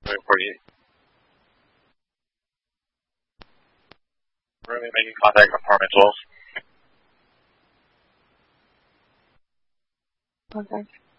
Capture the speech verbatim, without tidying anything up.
seven forty-eight. We're making contact apartment twelve. Okay.